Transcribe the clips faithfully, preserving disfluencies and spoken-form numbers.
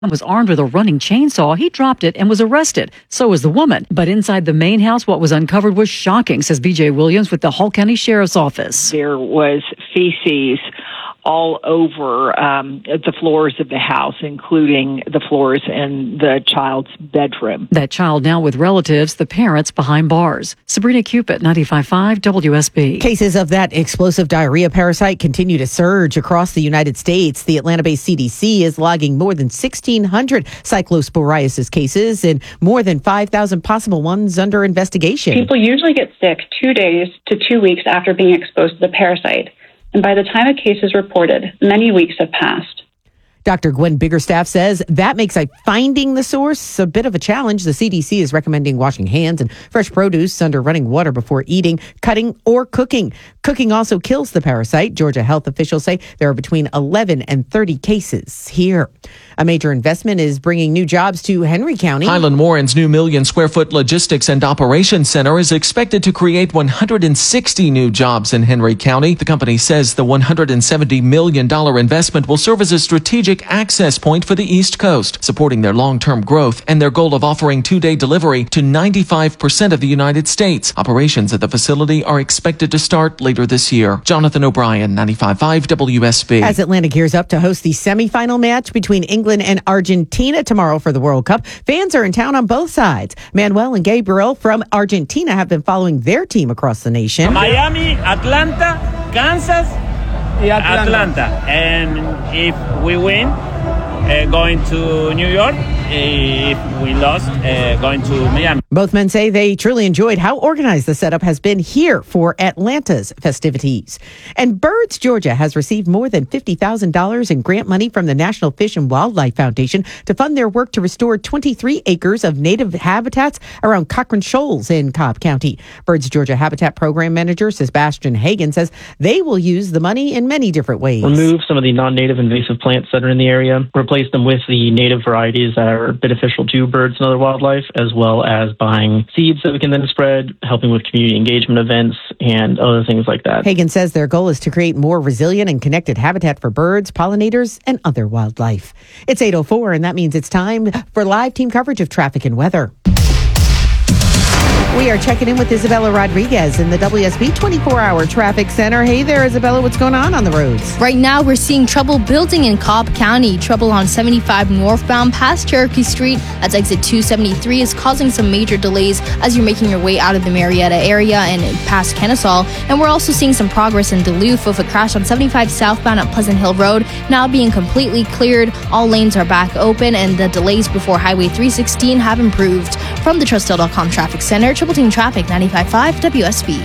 was armed with a running chainsaw. He dropped it and was arrested. So was the woman. But inside the main house, what was uncovered was shocking, says B J Williams with the Hull County Sheriff's Office. There was feces all over um, the floors of the house, including the floors in the child's bedroom. That child now with relatives, the parents behind bars. Sabrina Cupid, ninety-five point five W S B. Cases of that explosive diarrhea parasite continue to surge across the United States. The Atlanta-based C D C is logging more than sixteen hundred cyclosporiasis cases and more than five thousand possible ones under investigation. People usually get sick two days to two weeks after being exposed to the parasite. And by the time a case is reported, many weeks have passed. Doctor Gwen Biggerstaff says that makes finding the source a bit of a challenge. The C D C is recommending washing hands and fresh produce under running water before eating, cutting, or cooking. Cooking also kills the parasite. Georgia health officials say there are between eleven and thirty cases here. A major investment is bringing new jobs to Henry County. Highland Warren's new million square foot logistics and operations center is expected to create one hundred sixty new jobs in Henry County. The company says the one hundred seventy million dollars investment will serve as a strategic access point for the East Coast, supporting their long-term growth and their goal of offering two-day delivery to ninety-five percent of the United States. Operations at the facility are expected to start later this year. Jonathan O'Brien, ninety-five point five W S B. As Atlanta gears up to host the semifinal match between England and Argentina tomorrow for the World Cup, fans are in town on both sides. Manuel and Gabriel from Argentina have been following their team across the nation. Miami, Atlanta, Kansas, Atlanta. Atlanta. And if we win, uh, going to New York. If we lost, uh, going to Miami. Both men say they truly enjoyed how organized the setup has been here for Atlanta's festivities. And Birds Georgia has received more than fifty thousand dollars in grant money from the National Fish and Wildlife Foundation to fund their work to restore twenty-three acres of native habitats around Cochrane Shoals in Cobb County. Birds Georgia Habitat Program Manager Sebastian Hagan says they will use the money in many different ways. Remove some of the non-native invasive plants that are in the area, replace them with the native varieties that are beneficial to birds and other wildlife, as well as buying seeds that we can then spread, helping with community engagement events and other things like that. Hagan says their goal is to create more resilient and connected habitat for birds, pollinators, and other wildlife. It's eight oh four, and that means it's time for live team coverage of traffic and weather. We are checking in with Isabella Rodriguez in the W S B twenty-four hour Traffic Center. Hey there, Isabella. What's going on on the roads? Right now, we're seeing trouble building in Cobb County. Trouble on seventy-five northbound past Cherokee Street. That's exit two seventy-three is causing some major delays as you're making your way out of the Marietta area and past Kennesaw. And we're also seeing some progress in Duluth with a crash on seventy-five southbound at Pleasant Hill Road now being completely cleared. All lanes are back open, and the delays before Highway three sixteen have improved. From the Trustdale dot com Traffic Center, Triple Team Traffic, ninety-five point five W S B.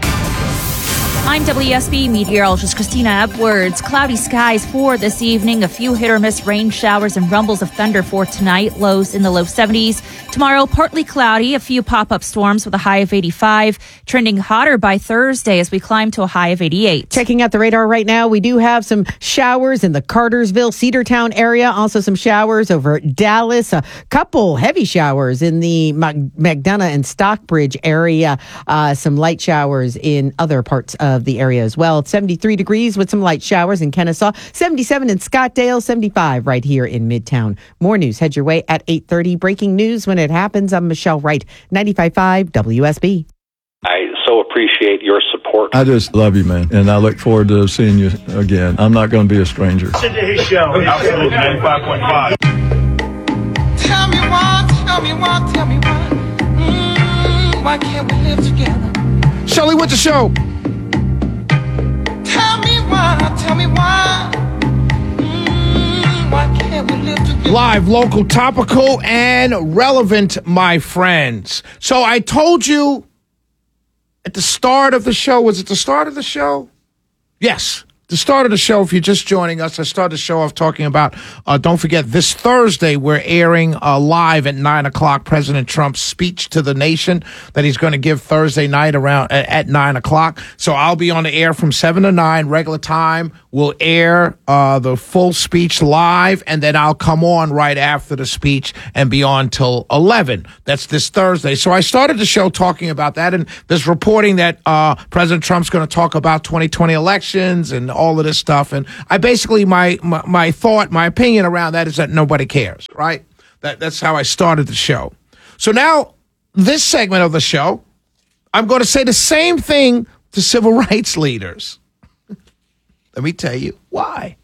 I'm W S B meteorologist Christina Edwards. Cloudy skies for this evening. A few hit or miss rain showers and rumbles of thunder for tonight. Lows in the low seventies. Tomorrow, partly cloudy. A few pop-up storms with a high of eighty-five. Trending hotter by Thursday as we climb to a high of eighty-eight. Checking out the radar right now, we do have some showers in the Cartersville, Cedartown area. Also some showers over Dallas. A couple heavy showers in the McDonough and Stockbridge area. Uh, some light showers in other parts of the area as well. It's seventy-three degrees with some light showers in Kennesaw, seventy-seven in Scottsdale, seventy-five right here in Midtown. More news head your way at eight thirty. Breaking news when it happens. I'm Michelle Wright, ninety-five point five W S B. I so appreciate your support. I just love you, man, and I look forward to seeing you again. I'm not going to be a stranger. Listen to his show. Absolutely, ninety-five point five. Tell me why, tell me why, tell me why. Mm, why can't we live together? Shelley, what's the show? Tell me why, tell me why. Mm, why can't we live together? Live, local, topical, and relevant, my friends. So I told you at the start of the show, was it the start of the show? Yes. The start of the show, if you're just joining us, I started the show off talking about, uh, don't forget, this Thursday, we're airing uh, live at nine o'clock President Trump's speech to the nation that he's going to give Thursday night around at, at nine o'clock. So I'll be on the air from seven to nine, regular time. We'll air uh, the full speech live, and then I'll come on right after the speech and be on till eleven. That's this Thursday. So I started the show talking about that, and there's reporting that uh, President Trump's going to talk about twenty twenty elections and all of this stuff. And I basically, my, my, my thought, my opinion around that is that nobody cares, right? That, that's how I started the show. So now, this segment of the show, I'm going to say the same thing to civil rights leaders. Let me tell you why.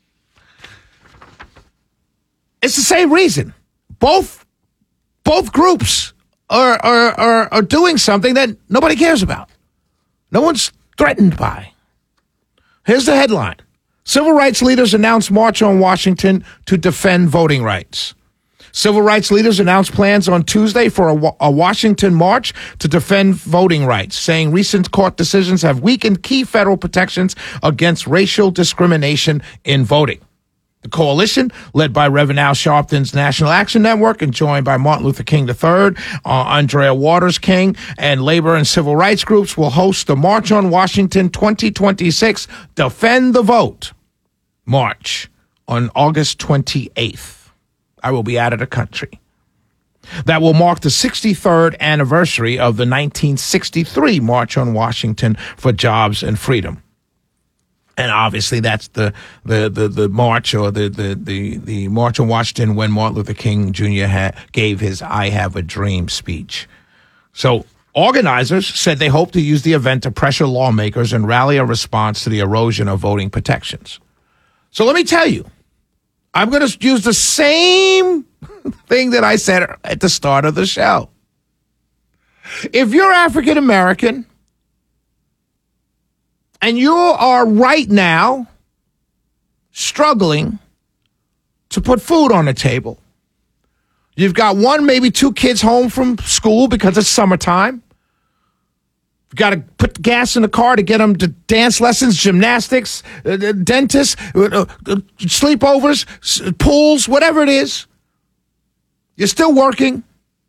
It's the same reason. Both both groups are, are, are, are doing something that nobody cares about. No one's threatened by. Here's the headline. Civil rights leaders announce march on Washington to defend voting rights. Civil rights leaders announced plans on Tuesday for a, a Washington march to defend voting rights, saying recent court decisions have weakened key federal protections against racial discrimination in voting. The coalition, led by Reverend Al Sharpton's National Action Network and joined by Martin Luther King the third, uh, Andrea Waters King, and labor and civil rights groups, will host the March on Washington twenty twenty-six Defend the Vote March on August twenty-eighth. I will be out of the country. That will mark the sixty-third anniversary of the nineteen sixty-three March on Washington for Jobs and Freedom. And obviously that's the the the, the march or the, the, the, the March on Washington when Martin Luther King Junior Ha- gave his I Have a Dream speech. So organizers said they hope to use the event to pressure lawmakers and rally a response to the erosion of voting protections. So let me tell you, I'm going to use the same thing that I said at the start of the show. If you're African American and you are right now struggling to put food on the table, you've got one, maybe two kids home from school because it's summertime. You've got to put gas in the car to get them to dance lessons, gymnastics, uh, dentists, uh, uh, sleepovers, s- pools, whatever it is. You're still working.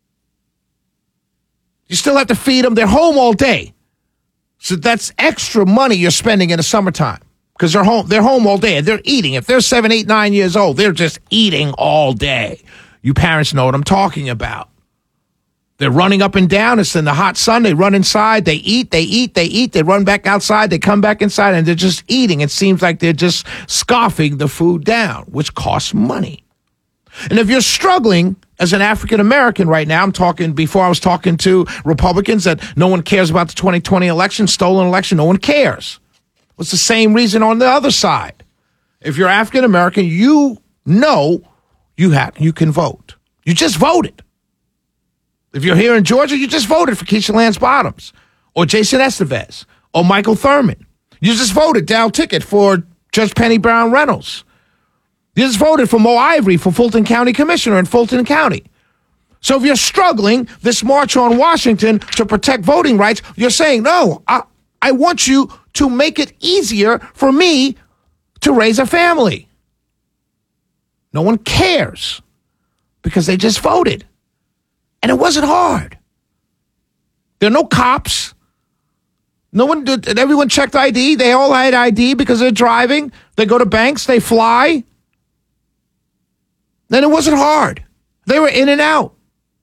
You still have to feed them. They're home all day. So that's extra money you're spending in the summertime because they're home. They're home all day. They're eating. If they're seven, eight, nine years old, they're just eating all day. You parents know what I'm talking about. They're running up and down. It's in the hot sun. They run inside. They eat, they eat, they eat. They run back outside. They come back inside, and they're just eating. It seems like they're just scoffing the food down, which costs money. And if you're struggling as an African American right now, I'm talking before I was talking to Republicans that no one cares about the twenty twenty election, stolen election. No one cares. It's the same reason on the other side. If you're African American, you know you have, you can vote. You just voted. If you're here in Georgia, you just voted for Keisha Lance Bottoms or Jason Estevez or Michael Thurman. You just voted down ticket for Judge Penny Brown Reynolds. You just voted for Mo Ivory for Fulton County Commissioner in Fulton County. So if you're struggling this march on Washington to protect voting rights, you're saying, no, I, I want you to make it easier for me to raise a family. No one cares because they just voted. And it wasn't hard. There are no cops. No one did. Everyone checked I D. They all had I D because they're driving. They go to banks. They fly. Then it wasn't hard. They were in and out.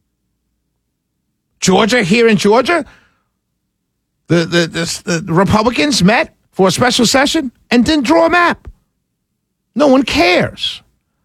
Georgia, here in Georgia, the, the, the, the Republicans met for a special session and didn't draw a map. No one cares.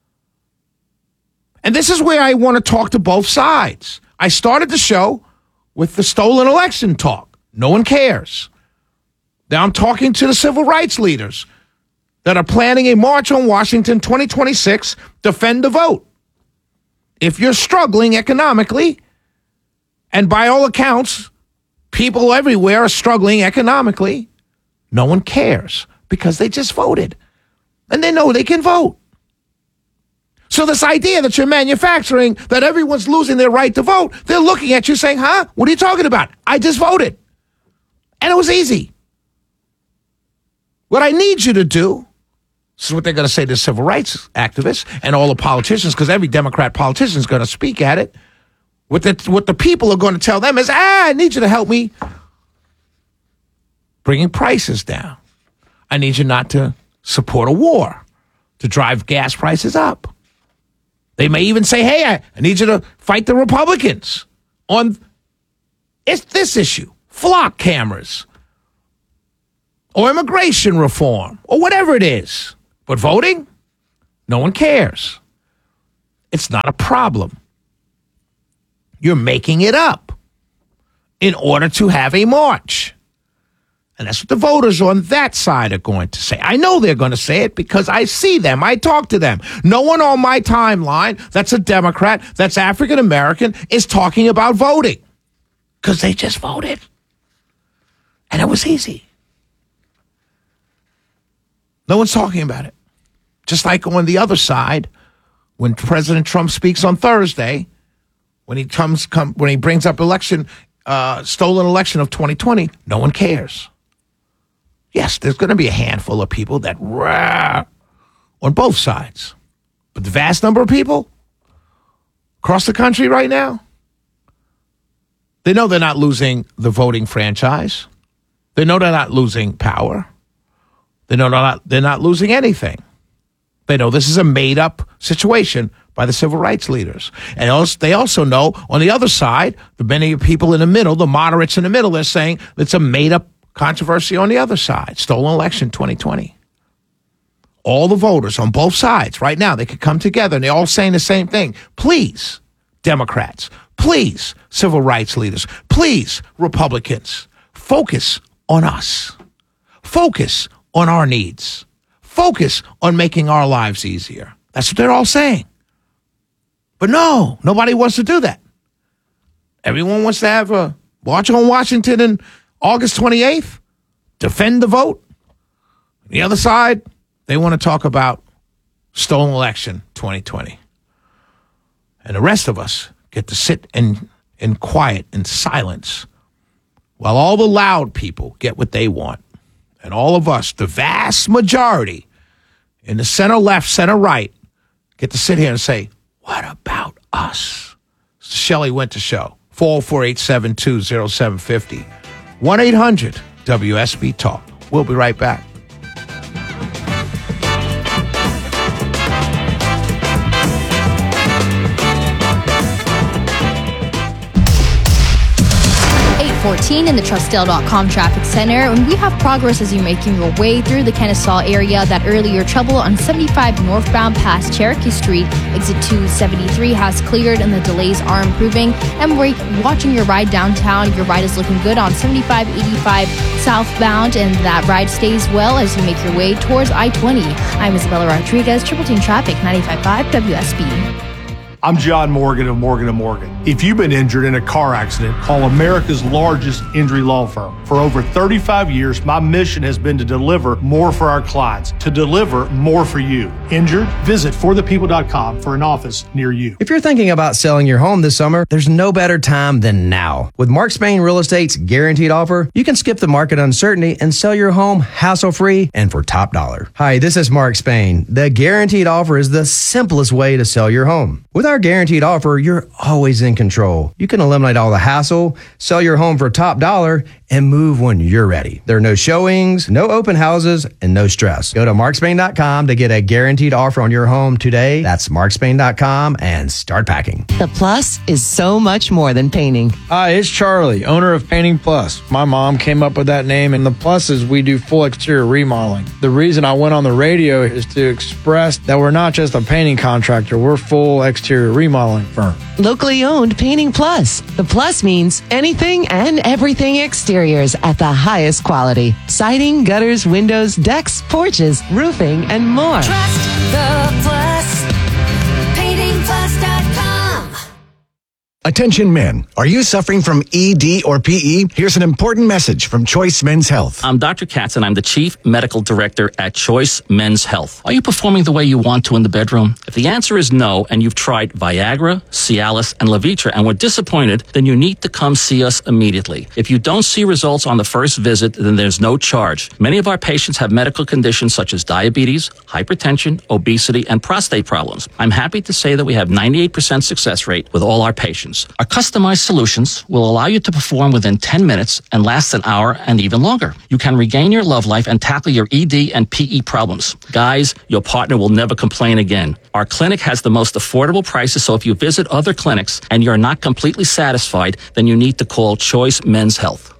And this is where I want to talk to both sides. I started the show with the stolen election talk. No one cares. Now I'm talking to the civil rights leaders that are planning a march on Washington twenty twenty-six, defend the vote. If you're struggling economically, and by all accounts, people everywhere are struggling economically, no one cares because they just voted. And they know they can vote. So this idea that you're manufacturing, that everyone's losing their right to vote, they're looking at you saying, huh? What are you talking about? I just voted. And it was easy. What I need you to do, this is what they're going to say to civil rights activists and all the politicians, because every Democrat politician is going to speak at it. What the, what the people are going to tell them is, ah, I need you to help me bringing prices down. I need you not to support a war, to drive gas prices up. They may even say, hey, I, I need you to fight the Republicans on it's this issue, flock cameras. or immigration reform or whatever it is. But voting, no one cares. It's not a problem. You're making it up in order to have a march. And that's what the voters on that side are going to say. I know they're going to say it because I see them. I talk to them. No one on my timeline that's a Democrat, that's African American, is talking about voting because they just voted. And it was easy. No one's talking about it. Just like on the other side, when President Trump speaks on Thursday, when he comes, come, when he brings up election, uh, stolen election of twenty twenty, no one cares. Yes, there's going to be a handful of people that rah, on both sides. But the vast number of people across the country right now, they know they're not losing the voting franchise. They know they're not losing power. They know they're not, they're not losing anything. They know this is a made-up situation by the civil rights leaders. And also, they also know on the other side, the many people in the middle, the moderates in the middle, they're saying it's a made-up controversy on the other side. Stolen election twenty twenty. All the voters on both sides right now, they could come together and they're all saying the same thing. Please, Democrats, please, civil rights leaders, please, Republicans, focus on us. Focus on our needs. Focus on making our lives easier. That's what they're all saying. But no, nobody wants to do that. Everyone wants to have a march on Washington in August twenty-eighth, defend the vote. The other side, they want to talk about stolen election twenty twenty. And the rest of us get to sit in, in quiet, in silence, while all the loud people get what they want. And all of us, the vast majority, in the center left, center right, get to sit here and say, what about us? It's the Shelley Winter Show, four oh four, eight seven two, oh seven five oh. one eight hundred W S B Talk. We'll be right back. fourteen in the Trustdale dot com traffic center, and we have progress as you're making your way through the Kennesaw area. That earlier trouble on seventy-five northbound past Cherokee Street. Exit two seventy-three has cleared and the delays are improving. And we're watching your ride downtown. Your ride is looking good on seventy-five eighty-five southbound, and that ride stays well as you make your way towards I twenty. I'm Isabella Rodriguez, Triple Team Traffic, ninety-five point five W S B. I'm John Morgan of Morgan and Morgan. If you've been injured in a car accident, call America's largest injury law firm. For over thirty-five years, my mission has been to deliver more for our clients, to deliver more for you. Injured? Visit for the people dot com for an office near you. If you're thinking about selling your home this summer, there's no better time than now. With Mark Spain Real Estate's guaranteed offer, you can skip the market uncertainty and sell your home hassle-free and for top dollar. Hi, this is Mark Spain. The guaranteed offer is the simplest way to sell your home. With our guaranteed offer, you're always in control. You can eliminate all the hassle, sell your home for top dollar, and move when you're ready. There are no showings, no open houses, and no stress. Go to mark spain dot com to get a guaranteed offer on your home today. That's mark spain dot com and start packing. The Plus is so much more than painting. Hi, it's Charlie, owner of Painting Plus. My mom came up with that name, and the Plus is we do full exterior remodeling. The reason I went on the radio is to express that we're not just a painting contractor, we're full exterior remodeling firm. Locally owned Painting Plus. The Plus means anything and everything exteriors at the highest quality. Siding, gutters, windows, decks, porches, roofing, and more. Trust the Plus. painting plus dot com. Attention men, are you suffering from E D or P E? Here's an important message from Choice Men's Health. I'm Doctor Katz, and I'm the Chief Medical Director at Choice Men's Health. Are you performing the way you want to in the bedroom? If the answer is no, and you've tried Viagra, Cialis, and Levitra and were disappointed, then you need to come see us immediately. If you don't see results on the first visit, then there's no charge. Many of our patients have medical conditions such as diabetes, hypertension, obesity, and prostate problems. I'm happy to say that we have ninety-eight percent success rate with all our patients. Our customized solutions will allow you to perform within ten minutes and last an hour and even longer. You can regain your love life and tackle your E D and P E problems. Guys, your partner will never complain again. Our clinic has the most affordable prices, so if you visit other clinics and you're not completely satisfied, then you need to call Choice Men's Health.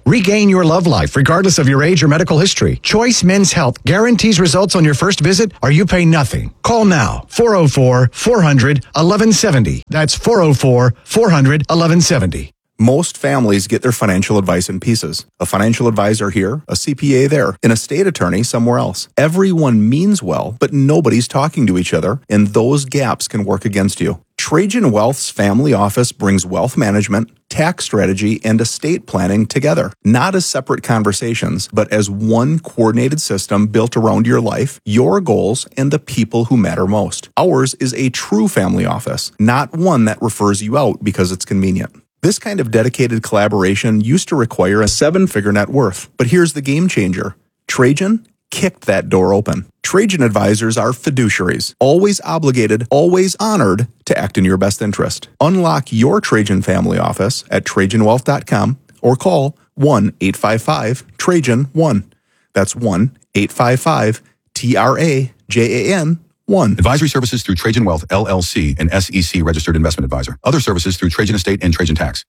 Regain your love life regardless of your age or medical history. Choice Men's Health guarantees results on your first visit or you pay nothing. Call now, four oh four, four hundred, eleven seventy. That's four oh four, four hundred, eleven seventy. Most families get their financial advice in pieces. A financial advisor here, a C P A there, an estate attorney somewhere else. Everyone means well, but nobody's talking to each other, and those gaps can work against you. Trajan Wealth's family office brings wealth management, tax strategy, and estate planning together, not as separate conversations, but as one coordinated system built around your life, your goals, and the people who matter most. Ours is a true family office, not one that refers you out because it's convenient. This kind of dedicated collaboration used to require a seven-figure net worth, but here's the game changer. Trajan kicked that door open. Trajan advisors are fiduciaries, always obligated, always honored to act in your best interest. Unlock your Trajan family office at Trajan Wealth dot com or call one eight five five Trajan one. That's one eight five five T R A J A N one. Advisory services through Trajan Wealth, L L C, an S E C registered investment advisor. Other services through Trajan Estate and Trajan Tax.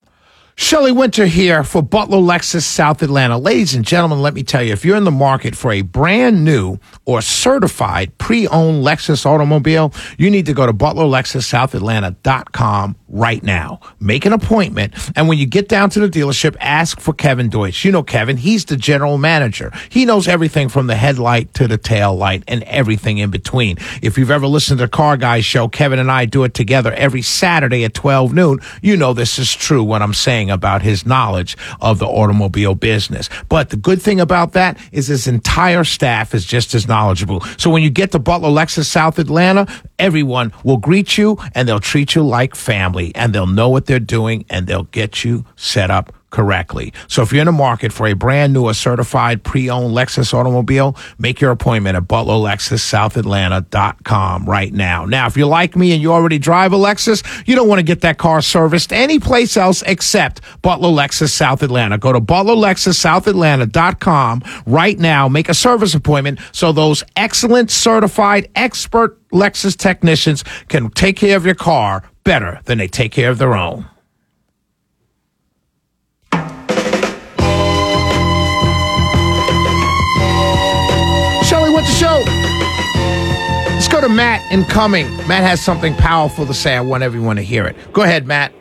Shelley Winter here for Butler Lexus South Atlanta. Ladies and gentlemen, let me tell you, if you're in the market for a brand new or certified pre-owned Lexus automobile, you need to go to Butler Lexus South Atlanta dot com right now. Make an appointment, and when you get down to the dealership, ask for Kevin Deutsch. You know Kevin, he's the general manager. He knows everything from the headlight to the tail light and everything in between. If you've ever listened to the Car Guys show, Kevin and I do it together every Saturday at twelve noon. You know this is true when I'm saying about his knowledge of the automobile business. But the good thing about that is his entire staff is just as knowledgeable. So when you get to Butler Lexus South Atlanta, everyone will greet you and they'll treat you like family, and they'll know what they're doing, and they'll get you set up correctly. So if you're in the market for a brand new or certified pre-owned Lexus automobile, make your appointment at Butler Lexus South Atlanta dot com right now. Now, if you're like me and you already drive a Lexus, you don't want to get that car serviced anyplace else except Butler Lexus South Atlanta. Go to Butler Lexus South Atlanta dot com right now. Make a service appointment so those excellent, certified, expert Lexus technicians can take care of your car better than they take care of their own. What's the show? Let's go to Matt in Cumming. Matt has something powerful to say. I want everyone to hear it. Go ahead, Matt.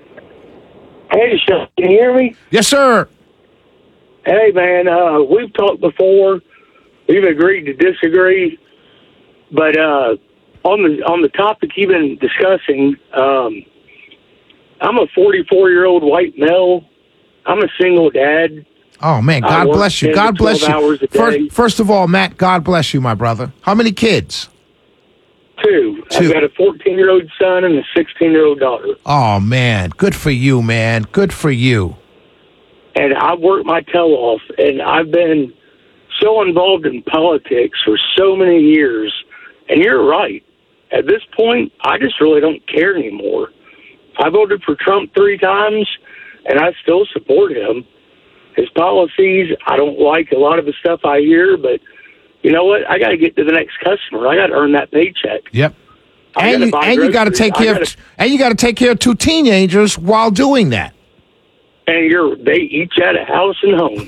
Hey, Sean, can you hear me? Yes, sir. Hey, man, uh, we've talked before. We've agreed to disagree. But uh, on the on the topic you've been discussing, um, I'm a forty-four-year-old white male. I'm a single dad. Oh, man, God bless you. God bless you. First, first of all, Matt, God bless you, my brother. How many kids? Two. Two. I've got a fourteen-year-old son and a sixteen-year-old daughter. Oh, man. Good for you, man. Good for you. And I work my tail off, and I've been so involved in politics for so many years. And you're right. At this point, I just really don't care anymore. I voted for Trump three times, and I still support him. His policies, I don't like a lot of the stuff I hear, but you know what? I got to get to the next customer. I got to earn that paycheck. Yep. I And you, gotta buy and you got to groceries. take care I of gotta- and you got to take care of two teenagers while doing that. And you're they each had a house and home.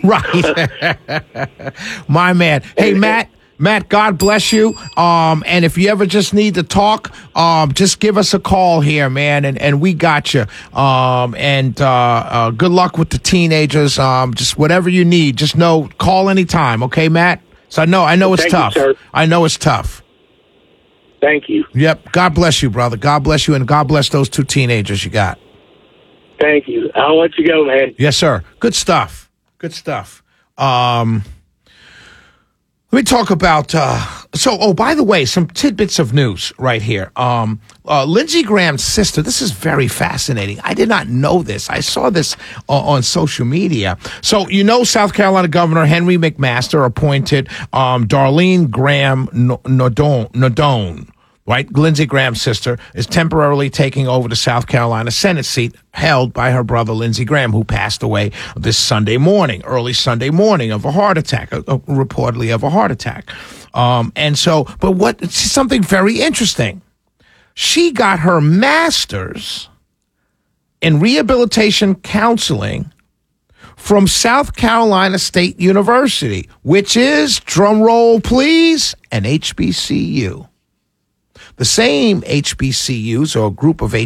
Right. My man. Hey, Matt. Matt, God bless you. Um, and if you ever just need to talk, um, just give us a call here, man, and, and we got you. Um, and uh, uh, good luck with the teenagers. Um, just whatever you need, just know, call anytime, okay, Matt? So I know, I know it's Thank you, tough. sir. I know it's tough. Thank you. Yep. God bless you, brother. God bless you, and God bless those two teenagers you got. Thank you. I'll let you go, man. Yes, sir. Good stuff. Good stuff. Um, let me talk about. Uh, so, oh, by the way, some tidbits of news right here. Um, uh, Lindsey Graham's sister. This is very fascinating. I did not know this. I saw this uh, on social media. So, you know, South Carolina Governor Henry McMaster appointed um, Darlene Graham Nodone. Nodone Right, Lindsey Graham's sister is temporarily taking over the South Carolina Senate seat held by her brother Lindsey Graham, who passed away this Sunday morning, early Sunday morning, of a heart attack, uh, uh, reportedly of a heart attack. Um, and so, but what something very interesting. She got her master's in rehabilitation counseling from South Carolina State University, which is, drum roll please, an H B C U. The same H B C Us, or a group of